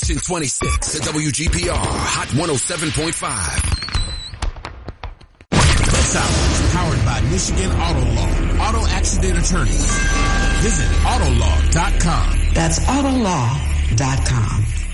Since 26 to WGPR Hot 107.5. This hour is powered by Michigan Auto Law, auto accident attorneys. Visit autolaw.com. That's autolaw.com.